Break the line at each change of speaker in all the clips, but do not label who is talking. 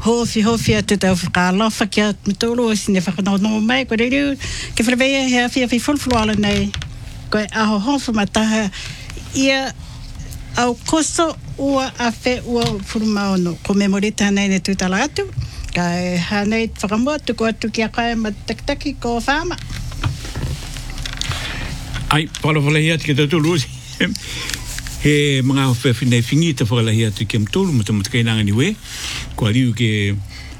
hofi atu tau whakalofa kia mitulu o sine whakanono mai ko reu ke whawea hea fi fulfuluala nei koe aho hofu mataha ia au koso ua afe ua furumaono ko memorita nei ne tutala atu kai hanei whakamua tuku atu kia kai matakitaki ko whama
ai palawhalahi atu ke tatulu he mga whewhinei whingita whakalahi atu ke mtulu matakainanga niwe ko aliu ke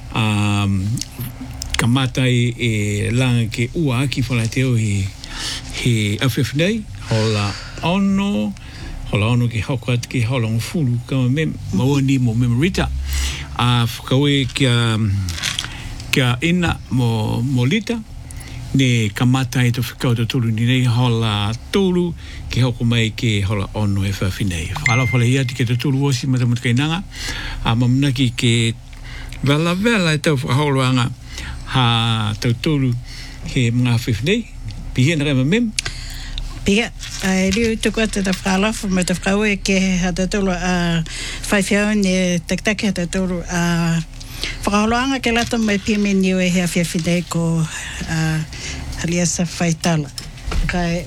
kamatai e langa ke ua aki whalateo he awhewhinei hola ono ke hoko atu ke hola ngufulu kama mawani mo memorita whakawe kia ina mo lita ne kamata e to whakau to tolu ni nei hola tolu ke hoko mai ke hola ono e whawhinei. Whala hia ti ke to tolu osi matamutakainanga mamnaki ke vela e tau whakaholoanga ha tau tolu he mga whawhinei pihena rema mem.
Pia, riu tuku ata ta whakalofa me ta whakaue ke hata tolu whaiwhiau ne taktaki hata tolu whakaholoanga ke lata mai pime niwe hea whiawhinei ko haliasa whaitala. Kai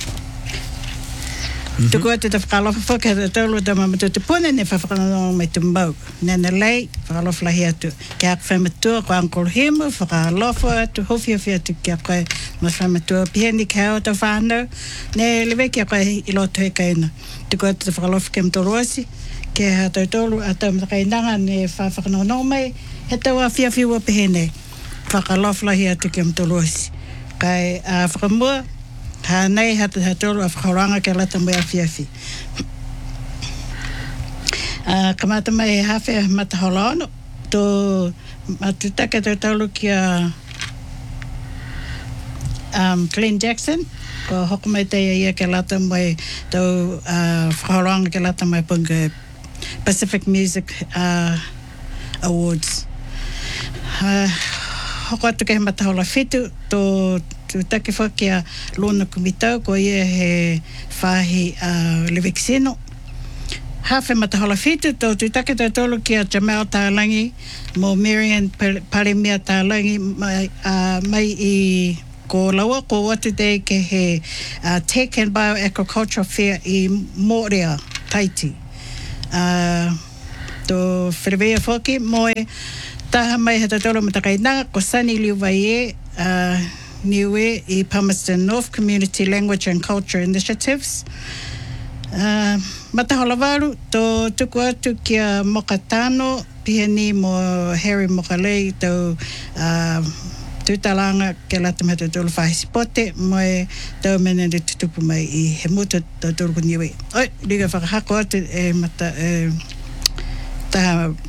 tuku atu ta whakalofa whaka hata tolu ta mamatu te pune ne whakanono mai tumbau. Nena lei, whakalofa lahi atu ke haka whamatua ko Uncle Himu, whakalofa atu hofi atu ke haka mas whamatua piheni ke hao ta whanau. Ne lewe ke haka iloto he kaina. Tuku atu ta whakalofa ke mtoroasi. Ke hata tolu ata mtakainanga ne whakanono mai he tau a whiawhiwa pehene whakaloflahi atu ke mtolosi kai whakamua hanei hata tolu a whakaranga ke lata mai a whiawhi kamata mai hawhi mataholono to matutake tau tolu kia Glenn Jackson ko hoko mai teia ia ke lata mai tau whakaranga ke lata mai punga Pacific Music Awards. Hoko atu ke he matahola whitu, tō take whaki a lona kumitau, ko ia he whahi Leveksino. Hawhi matahola whitu, tō take tō tolu ki a Jamal Tālangi, mo Marian Paremia Tālangi, mai I ko laua, ko watu te ke he Tech and Bioagriculture Fair I Moria, Taiti. To whirewea whoki, moe taha mai hata tolo matakainanga ko Sunny Liuwaie niwe I Palmerston North Community Language and Culture Initiatives. Matahola waru, to tuku atu kia Mokatano, piheni mo Harry Mokalei, to tutalanga ke lata mata tolo whahisipote, moe tau mene de tutupu mai I he muta tau tolo niwe. Oi, liga whakahako atu mata taha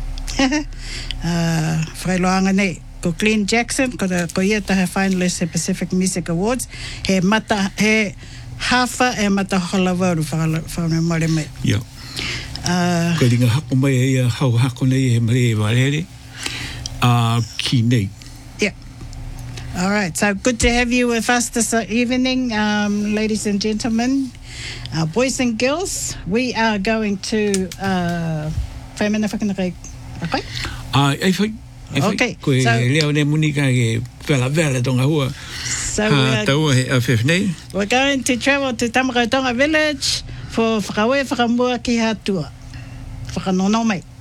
whailoanga nei ko Glenn Jackson ko ia taha finalist he Pacific Music Awards he hafa e mata hola waru whaona mare mai
ia ko ringa hako mai ia hau hako nei he mare warere ki nei.
Yeah. All right, so good to have you with us this evening, ladies and gentlemen, boys and girls. We are going to okay.
So leo ne munika ke vela tonga hua.
So we're going to travel to Tamarautonga village for whakawe whakamua ki hatua. Whakanono mai.